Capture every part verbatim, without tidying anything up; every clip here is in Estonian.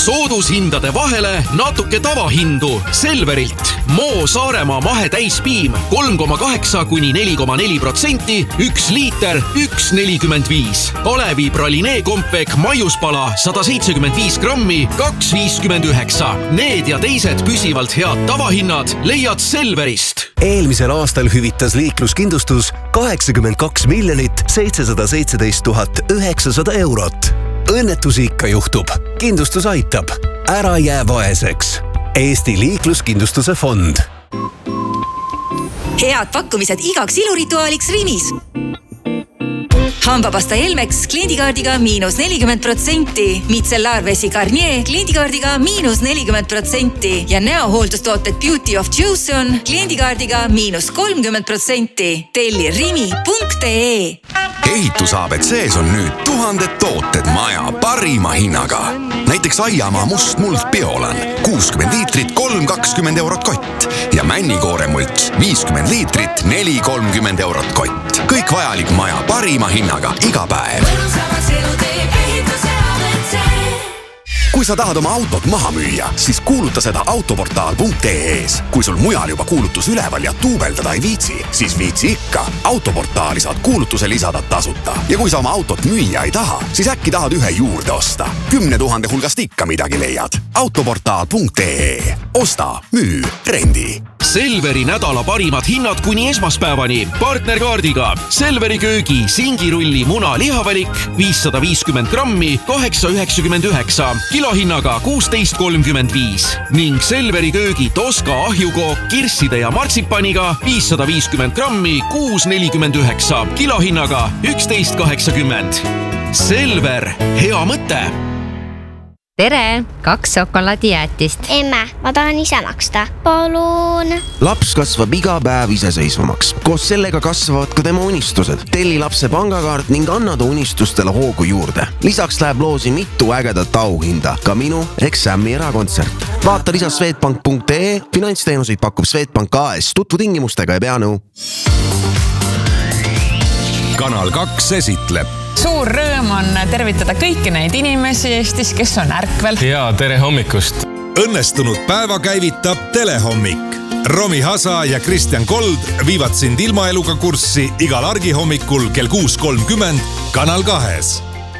Soodushindade vahele natuke tavahindu Selverilt. Moo Saaremaa mahe täispiim kolm koma kaheksa kuni neli koma neli protsenti, üks liiter, üks nelikümmend viis. Kalevi pralinee kompek maiuspala sada seitsekümmend viis grammi, kaks viiskümmend üheksa. Need ja teised püsivalt head tavahinnad leiad Selverist. Eelmisel aastal hüvitas liikluskindlustus kaheksakümmend kaks miljonit seitsesada seitseteist tuhat üheksasada eurot. Õnnetusi ikka juhtub. Kindlustus aitab. Ära jää vaeseks. Eesti liikluskindlustuse fond. Head pakkumised igaks ilurituaaliks Rimis. Hambapasta Elmex kliendikaardiga miinus nelikümmend protsenti, Micellaarvesi Garnier kliendikaardiga miinus nelikümmend protsenti ja näohooldustooted Beauty of Joseon kliendikaardiga miinus kolmkümmend protsenti. Telli rimi punkt ee. Ehitus A B C's on nüüd tuhanded tooted maja parima hinnaga. Näiteks Aiamaa must muld biolan, kuuskümmend liitrit, kolm kakskümmend eurot kott ja männikoore mults, viiskümmend liitrit, neli kolmkümmend eurot kott. Kõik vajalik maja parima hinnaga iga päev. Kui sa tahad oma autot maha müüa, siis kuuluta seda autoportaal punkt ee-s. Kui sul mujal juba kuulutus üleval ja tuubeldada ei viitsi, siis viitsi ikka. Autoportaali saad kuulutuse lisada tasuta. Ja kui sa oma autot müüa ei taha, siis äkki tahad ühe juurde osta. Kümne tuhande hulgast ikka midagi leiad. autoportaal punkt ee. Osta, müü, rendi. Selveri nädala parimad hinnad kuni esmaspäevani. Partnerkaardiga Selveri köögi singirulli muna lihavalik viissada viiskümmend grammi, kaheksa üheksakümmend üheksa, kilohinnaga kuusteist kolmkümmend viis ning Selveri köögi Toska ahjukook kirsside ja martsipaniga viissada viiskümmend grammi, kuus nelikümmend üheksa, kilohinnaga üksteist kaheksakümmend. Selver, hea mõte! Tere, kaks šokolaadijäätist. Emme, ma tahan ise maksta. Palun. Laps kasvab iga päev iseseisvamaks. Koos sellega kasvavad ka tema unistused. Telli lapse pangakaart ning anna ta unistustele hoogu juurde. Lisaks läheb loosi mitu ägedat auhinda. Ka minu ehk Sammi erakontsert. Vaata lisa Swedbank punkt ee. Finantsteenuseid pakub Swedbank A S. Tutvu tingimustega ja pea nõu. Kanal kaks esitleb. Suur rõõm on tervitada kõiki neid inimesi Eestis, kes on ärkvel. Ja tere hommikust. Õnnestunud päeva käivitab Telehommik. Romi Hasa ja Kristjan Kold viivad sind ilmaeluga kurssi igal argihommikul kell kuus kolmkümmend Kanal kahes.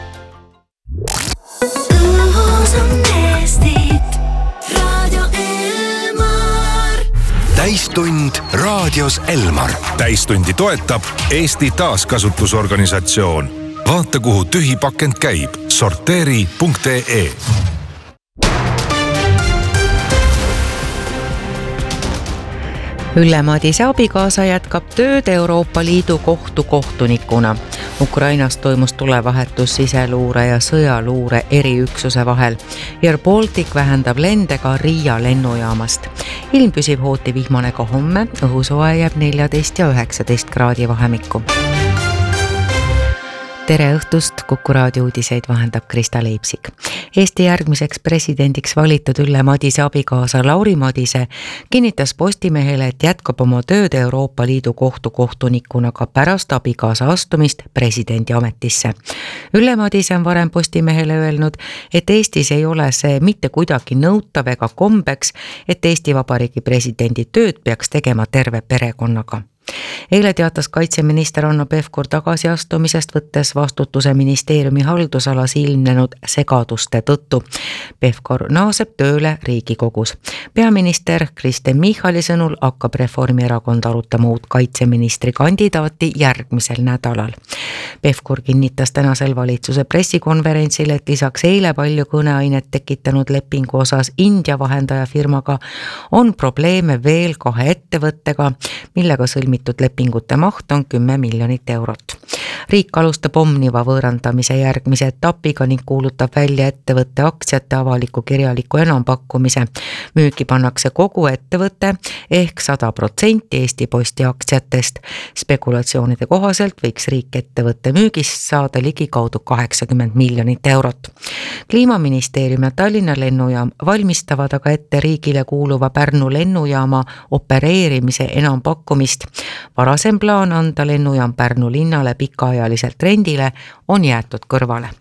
Täistund raadios Elmar. Täistundi toetab Eesti taaskasutusorganisatsioon. Vaata, kuhu tühi pakend käib. sorteeri punkt ee. Ülle Madise abikaasa jätkab tööd Euroopa Liidu kohtu kohtunikuna. Ukrainas toimus tulevahetus siseluure ja sõjaluure eriüksuse vahel. Air Baltic vähendab lende ka Riia lennujaamast. Ilm püsib hooti vihmane ka homme, õhusoe jääb neljateist ja üheksateist kraadi vahemikku. Tere õhtust, Kuku raadio uudiseid vahendab Krista Leipsik. Eesti järgmiseks presidendiks valitud Ülle Madise abikaasa Lauri Madise kinnitas Postimehele, et jätkab oma tööd Euroopa Liidu kohtu kohtunikuna ka pärast abikaasa astumist presidendi ametisse. Ülle Madise on varem Postimehele öelnud, et Eestis ei ole see mitte kuidagi nõutav ega kombeks, et Eesti Vabariigi presidendi tööd peaks tegema terve perekonnaga. Eile teatas kaitseminister Hanno Pevkur tagasiastumisest, võttes vastutuse ministeeriumi haldusalas ilmnenud segaduste tõttu. Pevkur naaseb tööle Riigikogus. Peaminister Kristen Michali sõnul hakkab Reformierakond arutama uut kaitseministri kandidaati järgmisel nädalal. Pevkur kinnitas tänasel valitsuse pressikonverentsil, et lisaks eile palju kõneainet tekitanud lepingu osas India vahendaja firmaga on probleeme veel kahe ettevõttega, millega sõlmitud lepingute maht on kümme miljonit eurot. Riik alustab Omniva võõrandamise järgmise etapiga ning kuulutab välja ettevõtte aktsiate avaliku kirjaliku enampakkumise. Müüki pannakse kogu ettevõtte ehk sada protsenti Eesti Posti aktsiatest. Spekulatsioonide kohaselt võiks riik ettevõtte müügist saada ligikaudu kaheksakümmend miljonit eurot. Kliimaministeerium ja Tallinna lennujaam valmistavad aga ette riigile kuuluva Pärnu lennujaama opereerimise enampakkumist. Varasem plaan anda lennujaam Pärnu linnale pikaajaliselt rendile on jäetud kõrvale.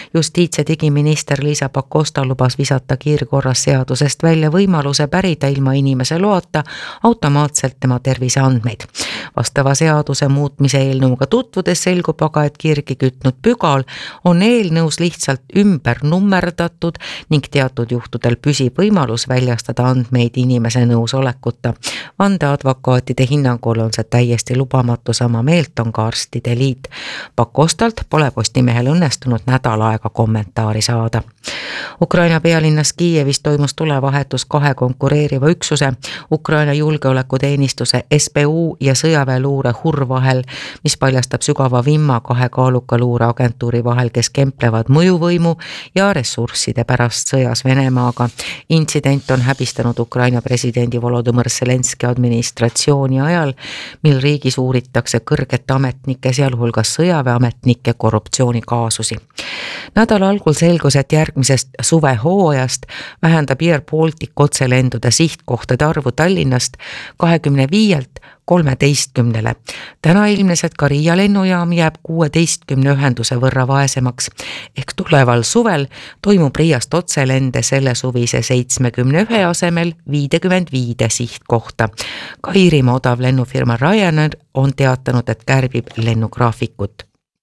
Justiits- ja digiminister Liisa Pakosta lubas visata kiirkorras seadusest välja võimaluse pärida ilma inimese loata automaatselt tema terviseandmeid. Vastava seaduse muutmise eelnõuga tutvudes selgub aga, et kirgi kütnud pügal on eelnõus lihtsalt ümber nummerdatud ning teatud juhtudel püsib võimalus väljastada andmeid inimese nõusolekuta. Vandeadvokaatide hinnangul on see täiesti lubamatu, sama meelt on ka arstide liit. Pakostalt pole Postimehel õnnestunud nädal aega kommentaari saada. Ukraina pealinnas Kiievis toimus tulevahetus kahe konkureeriva üksuse, Ukraina julgeolekuteenistuse S B U ja sõjaväeluure H U R vahel, mis paljastab sügava vimma kahe kaaluka luureagentuuri vahel, kes kemplevad mõjuvõimu ja ressursside pärast sõjas Venemaaga. Intsident on häbistanud Ukraina presidendi Volodõmõr Zelenski administratsiooni ajal, mil riigis uuritakse kõrgete ametnike, sealhulgas sõjaväeametnike korruptsioonikaasusi. Nädala algul selgus, et järgmisest suvehooajast vähendab Air Baltic otselendude sihtkohtade arvu Tallinnast kahekümne viielt kolmeteistkümnele. Täna ilmnes, et ka Riia lennujaam jääb kuueteistkümne ühenduse võrra vaesemaks. Ehk tuleval suvel toimub Riiast otselende selle suvise seitsmekümne ühe asemel viiskümmend viis sihtkohta. Ka Iirimaa odav lennufirma Ryanair on teatanud, et kärbib lennugraafikut.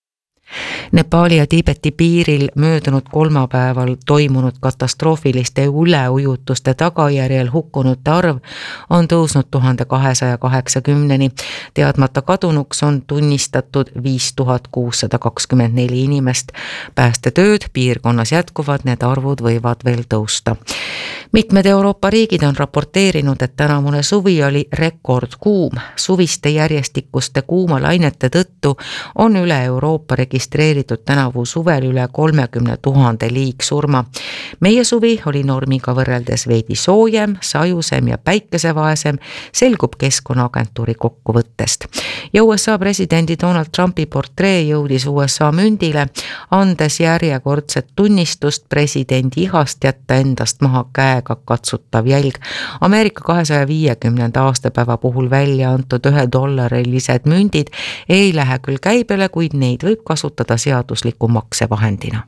Nepaali ja Tiibeti piiril möödunud kolmapäeval toimunud katastroofiliste üleujutuste tagajärjel hukkunute arv on tõusnud tuhande kahesaja kaheksakümneni. Teadmata kadunuks on tunnistatud viis tuhat kuussada kakskümmend neli inimest. Päästetööd piirkonnas jätkuvad, need arvud võivad veel tõusta. Mitmed Euroopa riigid on raporteerinud, et tänavune suvi oli rekordkuum. Suviste järjestikuste kuumalainete tõttu on üle Euroopa registreeritud tänavu suvel üle kolmekümne tuhande liigsurma. Meie suvi oli normiga võrreldes veidi soojem, sajusem ja päikesevaesem, selgub Keskkonnaagentuuri kokkuvõttest. Ja U S A presidendi Donald Trumpi portree jõudis U S A mündile, andes järjekordset tunnistust presidendi ihast jätta endast maha käega katsutav jälg. Ameerika kahesaja viiekümnenda aastapäeva puhul välja antud ühe dollarilised mündid ei lähe küll käibele, kuid neid võib kasutada seadusliku maksevahendina.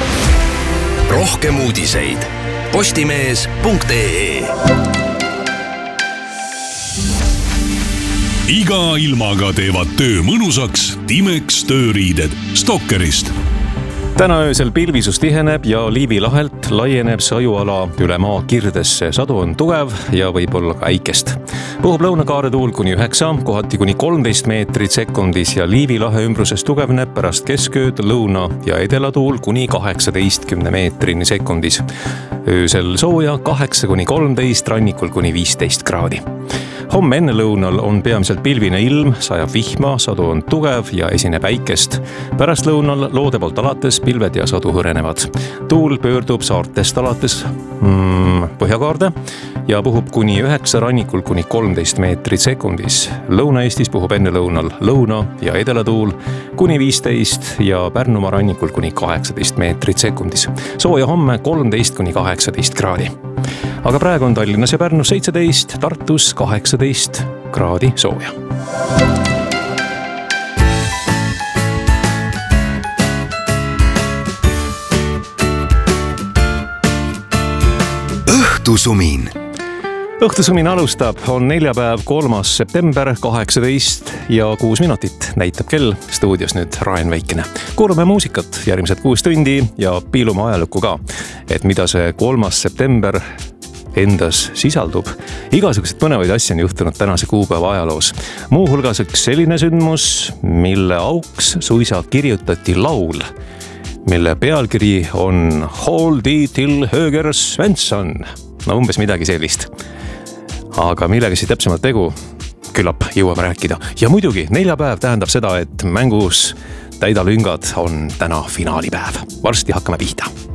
Rohkem uudiseid postimees punkt ee. Iga ilmaga teevad töö mõnusaks Timex tööriided Stokkerist. Täna öösel pilvisus tiheneb ja Liivi lahelt laieneb sajuala üle maa kirdesse. Sadu on tugev ja võib-olla ka äikest. Puhub lõunakaare tuul kuni üheksa, kohati kuni kolmteist meetrit sekundis ja Liivi lahe ümbruses tugevneb pärast keskööd lõuna ja edelatuul kuni kaheksateistkümne meetrini sekundis. Öösel sooja kaheksa kuni kolmteist, rannikul kuni viisteist kraadi. Homme enne lõunal on peamiselt pilvine ilm, sajab vihma, sadu on tugev ja esineb äikest. Pärast lõunal loode poolt alates pilved ja sadu hõrenevad. Tuul pöördub saartest alates mm, põhjakaarde ja puhub kuni üheksa, rannikul kuni kolmteist meetrit sekundis. Lõuna-Eestis puhub enne lõunal lõuna ja edelatuul kuni viisteist ja Pärnumaa rannikul kuni kaheksateist meetrit sekundis. Sooja homme kolmteist kuni kaheksateist kraadi. Aga praegu on Tallinnas ja Pärnus seitseteist, Tartus kaheksateist kraadi sooja. Õhtusumin. Õhtusumin alustab, on neljapäev, kolmas september, kaheksateist ja kuus minutit näitab kell. Stuudios nüüd Raen Väikene. Kuulame muusikat järgmised kuus tundi ja piilume ajalukku ka, et mida see kolmas september endas sisaldub. Igasugused põnevaid asja on juhtunud tänase kuupäeva ajaloos. Muu hulgas üks selline sündmus, mille auks suisa kirjutati laul, mille pealkiri on Hold it till Höger Svensson. No umbes midagi sellist. Aga millega siis täpsemalt tegu, küllap jõuame rääkida. Ja muidugi neljapäev tähendab seda, et mängus täidalüngad on täna finaalipäev. Varsti hakkame pihta.